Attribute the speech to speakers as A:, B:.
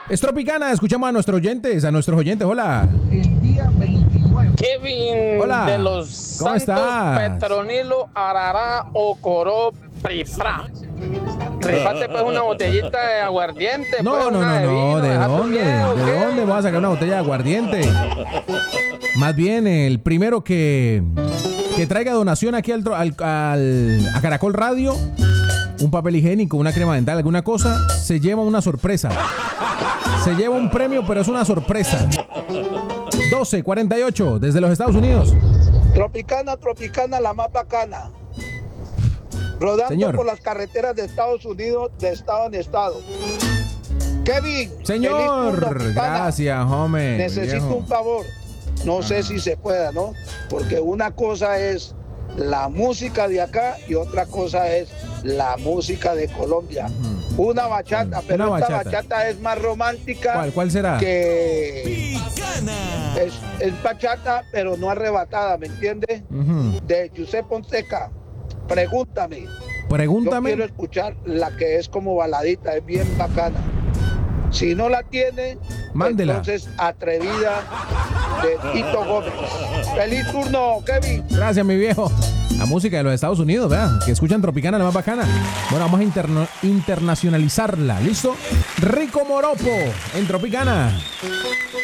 A: Es Tropicana, escuchamos a nuestros oyentes. Hola.
B: El día 29.
C: Kevin
A: Hola.
C: de los
A: ¿Cómo
C: Santos
A: estás?
C: Petronilo Arará Ocoró Prifra. Rifate pues una botellita de aguardiente.
A: No,
C: pues,
A: no,
C: una
A: no, no.
C: vino,
A: ¿De
C: deja tu
A: dónde?
C: miedo,
A: ¿De
C: ¿qué?
A: dónde vas a sacar una botella de aguardiente? Más bien, el primero que traiga donación aquí a Caracol Radio, un papel higiénico, una crema dental, alguna cosa, se lleva una sorpresa. Se lleva un premio, pero es una sorpresa. 12:48 desde los Estados Unidos.
B: Tropicana, Tropicana, la más bacana. Rodando
A: Señor.
B: por las carreteras de Estados Unidos, de estado en estado. Kevin.
A: Señor,
B: feliz Tropicana.
A: gracias, hombre.
B: Necesito
A: viejo.
B: un favor. No sé si se pueda, ¿no? Porque una cosa es la música de acá y otra cosa es la música de Colombia. Una bachata, pero
A: Una
B: esta
A: bachata.
B: bachata es más romántica.
A: ¿Cuál será?
B: Que es bachata, pero no arrebatada, ¿me entiendes?
A: Ujú.
B: De Giuseppe Fonseca. Pregúntame. Yo
A: Pregúntame.
B: quiero escuchar la que es como baladita, es bien bacana. Si no la tiene,
A: Mándela.
B: entonces Atrevida de Tito Gómez. Feliz turno, Kevin.
A: Gracias, mi viejo. La música de los Estados Unidos, ¿verdad? Que escuchan Tropicana, la más bacana. Bueno, vamos a internacionalizarla. ¿Listo? Rico Moropo en Tropicana.